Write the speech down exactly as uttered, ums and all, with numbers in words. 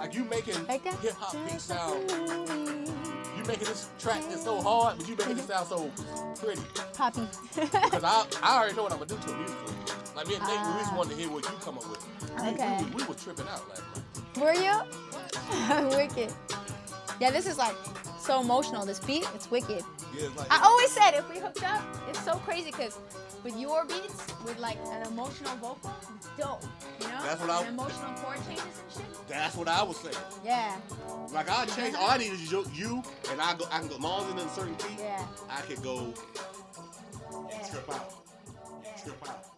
Like you making Like that? hip hop beat sound. You making this track that's so hard, but you making it sound so pretty. Poppy. Because I, I already know what I'm gonna do to it musically. Like me and Nate, we just Ah. wanted to hear what you come up with. We, Okay. we, we were tripping out last night. Were you? Wicked. Yeah, this is like so emotional. This beat, it's wicked. Yeah, it's like, I always said if we hooked up, it's so crazy because with your beats, with like an emotional vocal, it's dope. You know? That's what I- and emotional chord changes and shit. that's what I was saying. Yeah. Like I change, all I need is you, you and I go. I can go. As long as it's in a certain key, Yeah. I could go Yeah. trip out, trip out.